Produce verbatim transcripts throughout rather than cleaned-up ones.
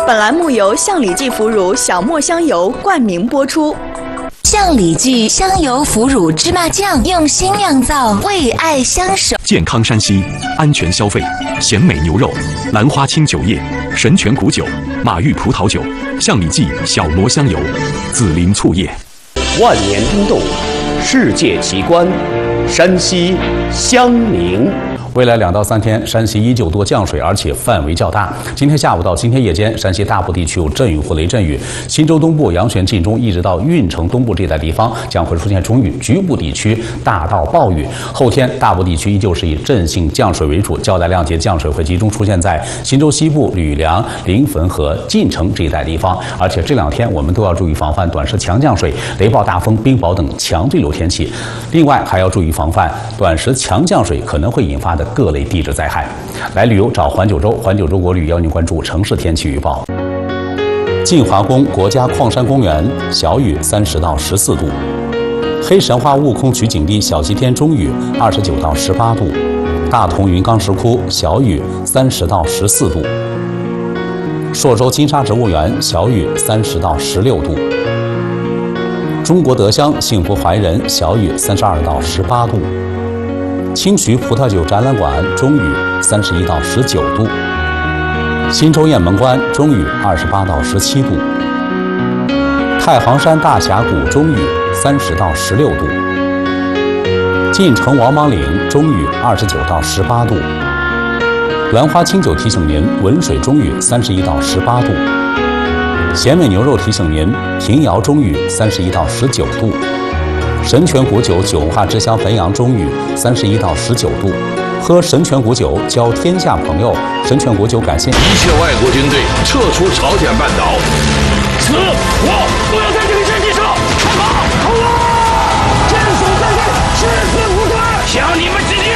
本栏目由象里记腐乳小磨香油冠名播出。 象里记香油腐乳芝麻酱用心酿造，为爱相守。 健康山西，安全消费。咸美牛肉、兰花清酒液、神泉谷酒、马玉葡萄酒、象里记小磨香油、紫林醋液。 万年冰冻，世界奇观，山西襄宁。 未来两到三天，山西依旧多降水，而且范围较大。今天下午到今天夜间，山西大部地区有阵雨或雷阵雨，忻州东部、阳泉、晋中一直到运城东部这带地方将会出现中雨，局部地区大到暴雨。后天大部地区依旧是以阵性降水为主，较大量级降水会集中出现在忻州西部、吕梁、临汾和晋城这一带地方。而且这两天我们都要注意防范短时强降水、雷暴大风、冰雹等强对流天气。另外还要注意防范短时强降水可能会引发的各类地质灾害。来旅游找环九州，环九州国旅邀您关注城市天气预报。晋华宫国家矿山公园小雨三十到十四度，黑神话悟空取景地小西天中雨二十九到十八度，大同云冈石窟小雨三十到十四度，朔州金沙植物园小雨三十到十六度，中国德乡幸福怀仁小雨三十二到十八度。清徐葡萄酒展览馆中雨三十一到十九度，忻州雁门关中雨二十八到十七度，太行山大峡谷中雨三十到十六度，晋城王莽岭中雨二十九到十八度，兰花清酒提醒您文水中雨三十一到十八度，咸美牛肉提醒您平遥中雨三十一到十九度，神泉谷酒酒文化之乡汾阳中雨三十一到十九度，喝神泉谷酒交天下朋友。神泉谷酒感谢一切外国军队撤出朝鲜半岛。此我不要在这个阵地上开炮！好啊！镇守在内，誓死不退，向你们致敬！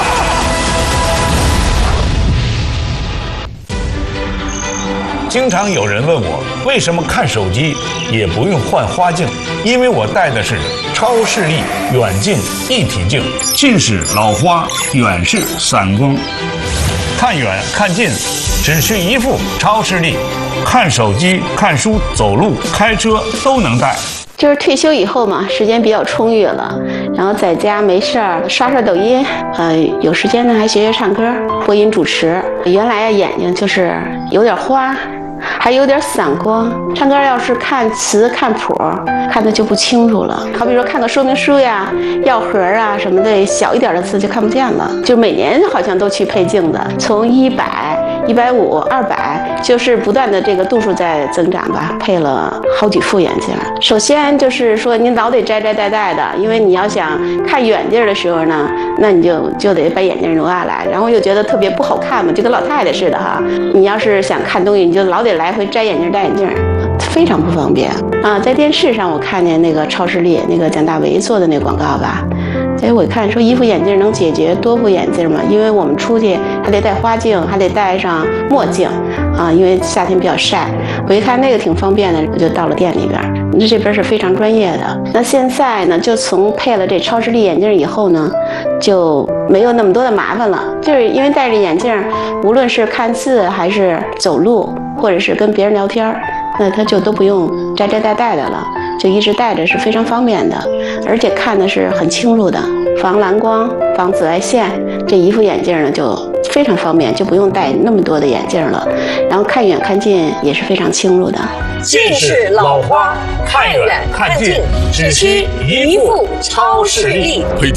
经常有人问我，为什么看手机也不用换花镜？因为我戴的是超视力远近一体镜，近视老花，远视散光。看远看近，只需一副超视力，看手机、看书、走路、开车都能戴。 就是退休以后嘛，时间比较充裕了，然后在家没事儿刷刷抖音，呃，有时间呢还学学唱歌、播音主持。原来呀眼睛就是有点花，还有点散光，唱歌要是看词看谱，看的就不清楚了。好比说看个说明书呀、药盒啊什么的，小一点的字就看不见了。就每年好像都去配镜子，从一百、一百五、二百，就是不断的这个度数在增长吧，配了好几副眼镜。首先就是说您老得摘摘戴戴的，因为你要想看远地儿的时候呢，那你就就得把眼镜挪下来，然后又觉得特别不好看嘛，就跟老太太似的哈。你要是想看东西，你就老得来回摘眼镜戴眼镜，非常不方便啊。在电视上我看见那个超视力那个蒋大为做的那广告吧，所以我看说一副眼镜能解决多副眼镜嘛，因为我们出去还得戴花镜，还得戴上墨镜啊，因为夏天比较晒。我一看那个挺方便的，我就到了店里边。那这边是非常专业的。那现在呢，就从配了这超视力眼镜以后呢，就没有那么多的麻烦了，就是因为戴着眼镜，无论是看字还是走路，或者是跟别人聊天，那他就都不用摘摘戴戴的了，就一直戴着是非常方便的，而且看的是很清楚的，防蓝光、防紫外线。这一副眼镜呢就非常方便，就不用戴那么多的眼镜了，然后看远看近也是非常清楚的。 近视老花，看远看近，只需一副超视力。